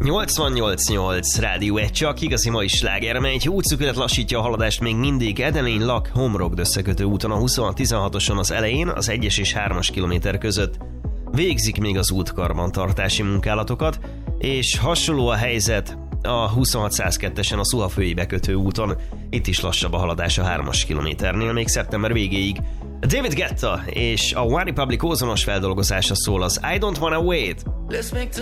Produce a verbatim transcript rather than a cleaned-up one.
nyolcvannyolc nyolc Rádió egy, csak igazi mai sláger, amely egy útszűkület lassítja a haladást még mindig Edelin Lak Homrogd összekötő úton a huszonhat tizenhatoson az elején, az egyes és hármas kilométer között. Végzik még az útkarbantartási munkálatokat, és hasonló a helyzet a huszonhat százkettesen a Szuhafői bekötő úton. Itt is lassabb a haladás a hármas kilométernél, még szeptember végéig. David Guetta és a One Republic ozonos feldolgozása szól az I Don't Wanna Wait.